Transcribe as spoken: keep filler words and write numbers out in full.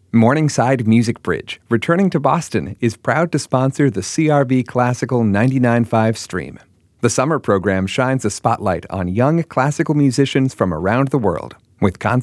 Morningside Music Bridge, returning to Boston, is proud to sponsor the C R V Classical ninety-nine point five stream. The summer program shines a spotlight on young classical musicians from around the world, with concerts